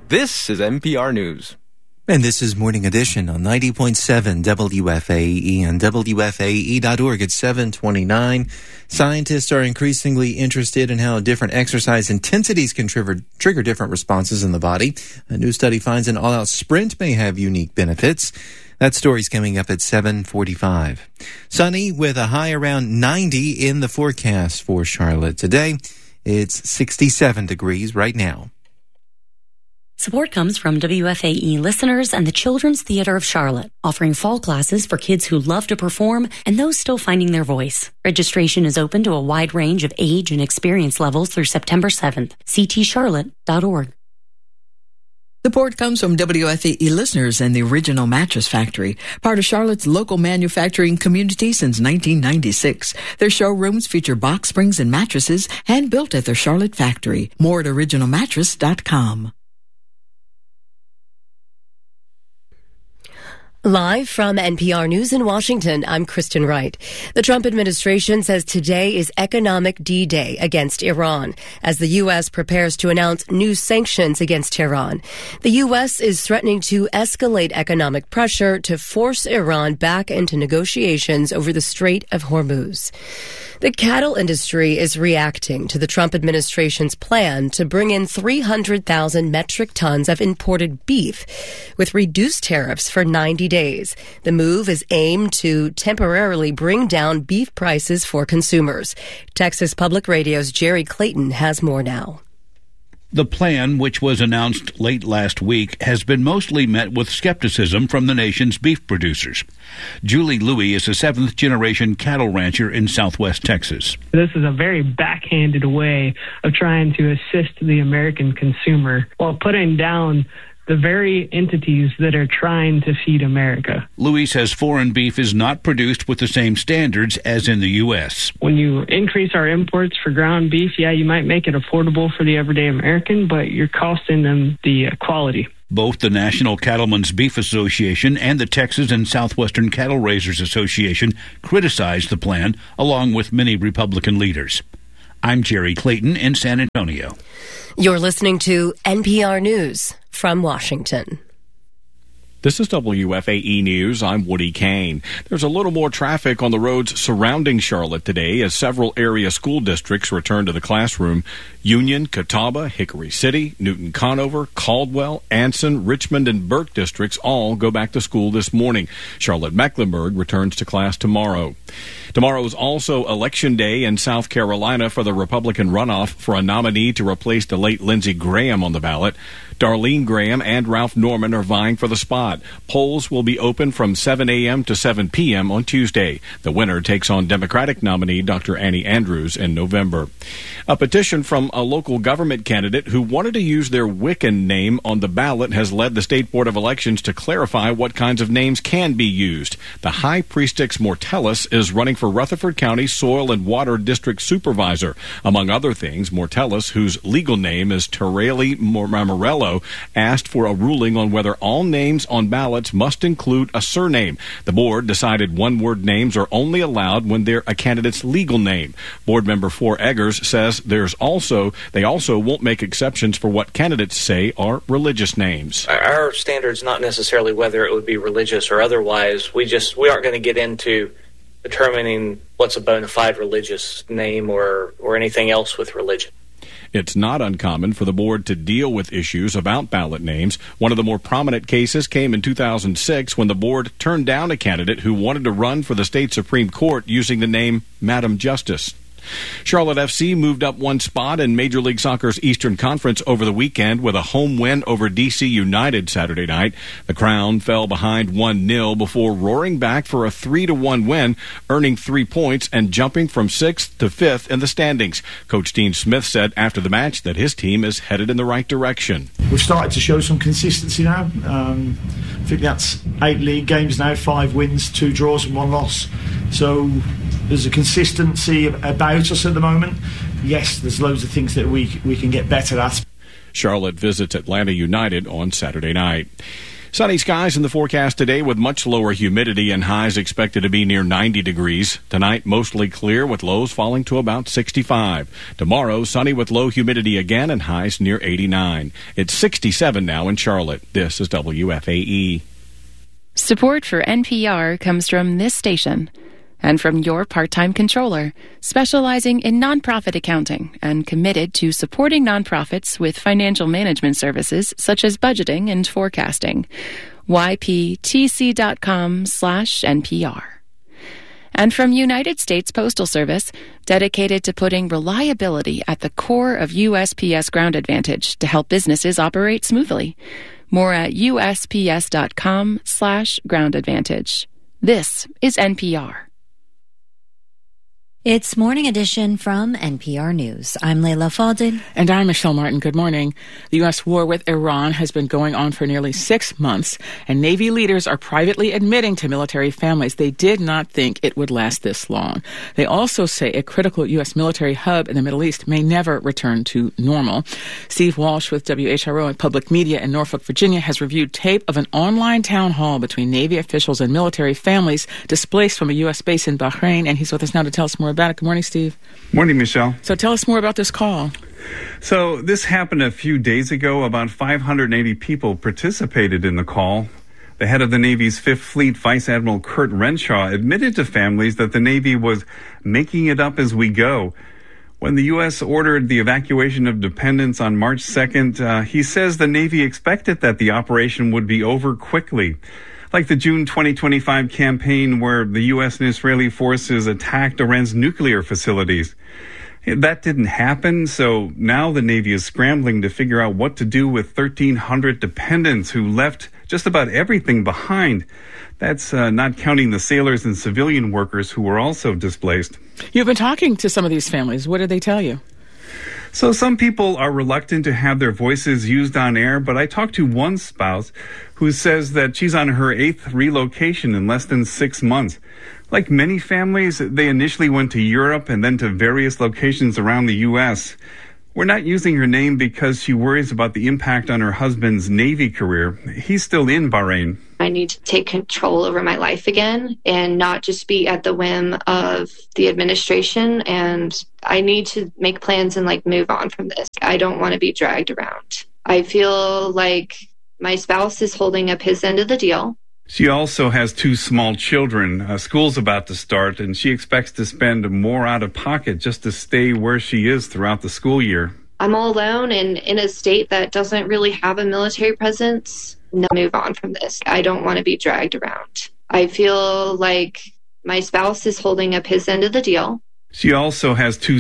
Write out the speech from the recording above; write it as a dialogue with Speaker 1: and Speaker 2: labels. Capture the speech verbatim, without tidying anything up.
Speaker 1: This is N P R News.
Speaker 2: And this is Morning Edition on ninety point seven W F A E and W F A E dot org at seven twenty-nine. Scientists are increasingly interested in how different exercise intensities can trigger, trigger different responses in the body. A new study finds an all-out sprint may have unique benefits. That story's coming up at seven forty-five. Sunny with a high around ninety in the forecast for Charlotte today. It's sixty-seven degrees right now.
Speaker 3: Support comes from W F A E listeners and the Children's Theater of Charlotte, offering fall classes for kids who love to perform and those still finding their voice. Registration is open to a wide range of age and experience levels through September seventh. c t charlotte dot org.
Speaker 4: Support comes from W F A E listeners and the Original Mattress Factory, part of Charlotte's local manufacturing community since nineteen ninety-six. Their showrooms feature box springs and mattresses hand-built at their Charlotte factory. More at original mattress dot com.
Speaker 5: Live from N P R News in Washington, I'm Kristen Wright. The Trump administration says today is Economic D-Day against Iran, as the U S prepares to announce new sanctions against Tehran. The U S is threatening to escalate economic pressure to force Iran back into negotiations over the Strait of Hormuz. The cattle industry is reacting to the Trump administration's plan to bring in three hundred thousand metric tons of imported beef with reduced tariffs for ninety days. The move is aimed to temporarily bring down beef prices for consumers. Texas Public Radio's Jerry Clayton has more now.
Speaker 6: The plan, which was announced late last week, has been mostly met with skepticism from the nation's beef producers. Julie Louie is a seventh-generation cattle rancher in southwest Texas.
Speaker 7: This is a very backhanded way of trying to assist the American consumer while putting down the very entities that are trying to feed America.
Speaker 6: Louis says foreign beef is not produced with the same standards as in the U S.
Speaker 7: When you increase our imports for ground beef, yeah, you might make it affordable for the everyday American, but you're costing them the uh, quality.
Speaker 6: Both the National Cattlemen's Beef Association and the Texas and Southwestern Cattle Raisers Association criticized the plan, along with many Republican leaders. I'm Jerry Clayton in San Antonio.
Speaker 5: You're listening to N P R News from Washington.
Speaker 8: This is W F A E News. I'm Woody Kane. There's a little more traffic on the roads surrounding Charlotte today as several area school districts return to the classroom. Union, Catawba, Hickory City, Newton Conover, Caldwell, Anson, Richmond, and Burke districts all go back to school this morning. Charlotte-Mecklenburg returns to class tomorrow. Tomorrow is also Election Day in South Carolina for the Republican runoff for a nominee to replace the late Lindsey Graham on the ballot. Darlene Graham and Ralph Norman are vying for the spot. Polls will be open from seven a.m. to seven p.m. on Tuesday. The winner takes on Democratic nominee Doctor Annie Andrews in November. A petition from a local government candidate who wanted to use their Wiccan name on the ballot has led the State Board of Elections to clarify what kinds of names can be used. The High Priestess Mortellus is running for Rutherford County Soil and Water District Supervisor. Among other things, Mortellus, whose legal name is Terrelli Marmarello, asked for a ruling on whether all names on ballots must include a surname. The board decided one-word names are only allowed when they're a candidate's legal name. Board member Four Eggers says there's also they also won't make exceptions for what candidates say are religious names.
Speaker 9: Our standard's not necessarily whether it would be religious or otherwise. We just we aren't going to get into determining what's a bona fide religious name or, or anything else with religion.
Speaker 8: It's not uncommon for the board to deal with issues about ballot names. One of the more prominent cases came in two thousand six when the board turned down a candidate who wanted to run for the state Supreme Court using the name Madam Justice. Charlotte F C moved up one spot in Major League Soccer's Eastern Conference over the weekend with a home win over D C United Saturday night. The Crown fell behind one nil before roaring back for a three to one win, earning three points and jumping from sixth to fifth in the standings. Coach Dean Smith said after the match that his team is headed in the right direction.
Speaker 10: We've started to show some consistency now. Um, I think that's eight league games now, five wins, two draws and one loss. So there's a consistency about us at the moment. Yes, there's loads of things that we we can get better at.
Speaker 8: Charlotte visits Atlanta United on Saturday night. Sunny skies in the forecast today with much lower humidity and highs expected to be near ninety degrees. Tonight, mostly clear with lows falling to about sixty-five. Tomorrow, sunny with low humidity again and highs near eighty-nine. It's sixty-seven now in Charlotte. This is W F A E.
Speaker 11: Support for N P R comes from this station and from your part-time controller, specializing in nonprofit accounting and committed to supporting nonprofits with financial management services such as budgeting and forecasting. Y P T C dot com slash N P R. And from United States Postal Service, dedicated to putting reliability at the core of U S P S Ground Advantage to help businesses operate smoothly. More at U S P S dot com slash ground advantage. This is N P R.
Speaker 12: It's Morning Edition from N P R News. I'm Layla Faldin.
Speaker 13: And I'm Michelle Martin. Good morning. The U S war with Iran has been going on for nearly six months, and Navy leaders are privately admitting to military families they did not think it would last this long. They also say a critical U S military hub in the Middle East may never return to normal. Steve Walsh with W H R O and Public Media in Norfolk, Virginia, has reviewed tape of an online town hall between Navy officials and military families displaced from a U S base in Bahrain, and he's with us now to tell us more about it. Good morning, Steve.
Speaker 14: Morning, Michelle.
Speaker 13: So tell us more about this call.
Speaker 14: So this happened a few days ago. About five hundred eighty people participated in the call. The head of the Navy's Fifth Fleet, Vice Admiral Kurt Renshaw, admitted to families that the Navy was making it up as we go. When the U S ordered the evacuation of dependents on March second, uh, he says the Navy expected that the operation would be over quickly. Like the June twenty twenty-five campaign where the U S and Israeli forces attacked Iran's nuclear facilities. That didn't happen, so now the Navy is scrambling to figure out what to do with thirteen hundred dependents who left just about everything behind. That's uh, not counting the sailors and civilian workers who were also displaced.
Speaker 13: You've been talking to some of these families. What did they tell you?
Speaker 14: So some people are reluctant to have their voices used on air, but I talked to one spouse who says that she's on her eighth relocation in less than six months. Like many families, they initially went to Europe and then to various locations around the U S. We're not using her name because she worries about the impact on her husband's Navy career. He's still in Bahrain.
Speaker 15: I need to take control over my life again and not just be at the whim of the administration. And I need to make plans and like move on from this. I don't want to be dragged around. I feel like my spouse is holding up his end of the deal.
Speaker 14: She also has two small children. Uh, school's about to start, and she expects to spend more out of pocket just to stay where she is throughout the school year.
Speaker 15: I'm all alone and in a state that doesn't really have a military presence. No, move on from this. I don't want to be dragged around. I feel like my spouse is holding up his end of the deal.
Speaker 14: She also has two